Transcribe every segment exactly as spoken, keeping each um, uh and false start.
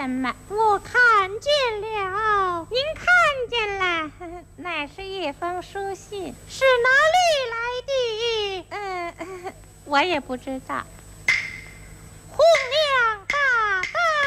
什么？ 我看见了。 您看见了？那是一封书信。 是哪里来的？ 嗯，我也不知道。 红娘大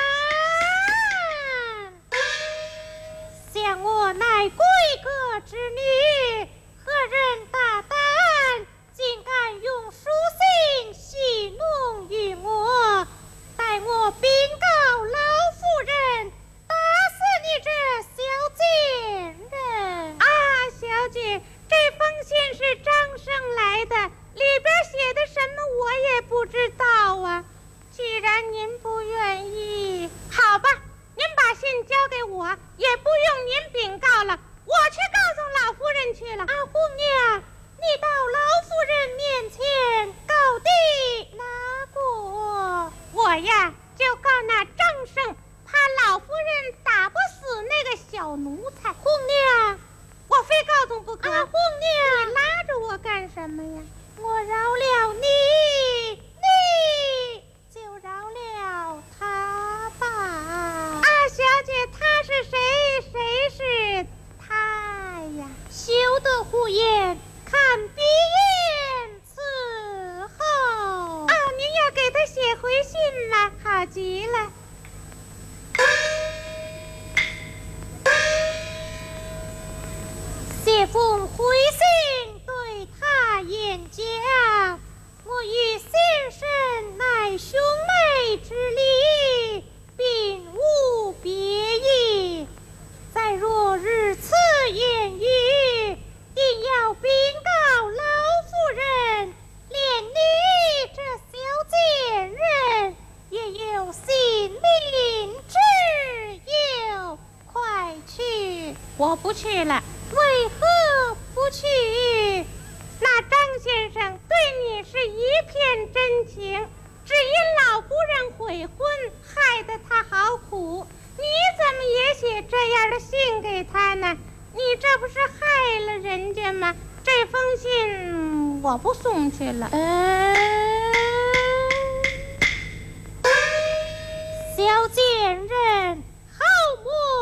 胆，想我乃贵阁之女，何人大胆竟敢用书信戏弄于我？待我禀告老夫人，打死你这小贱人！ 啊，小姐，这封信是张生来的，里边写的什么我也不知道啊。既然您不愿意，好吧，您把信交给我，也不用您禀告了，我去告诉老夫人去了。 啊，姑娘，你到老夫人面前告的哪个？ 我呀，就告那张生，怕老夫人打不死那个小奴才。 姑娘， 我非告诉不可。 啊，姑娘， 你拉着我干什么呀？ 我饶了你，你就饶了他吧。 啊，小姐，他是谁？谁是他呀？ 休得胡言，看鼻烟伺候。 啊，您要给他写回信了，好极了。 写封回信对他言讲，我与先生乃兄妹之礼，并无别意。再若如此言语，定要禀告老夫人，连你这小贱人也有性命之忧。快去！ 我不去了。 为何不去？ 那张先生对你是一片真情，只因老夫人悔婚，害得他好苦。你怎么也写这样的信给他呢？你这不是害了人家吗？这封信我不送去了。 嗯，小贱人，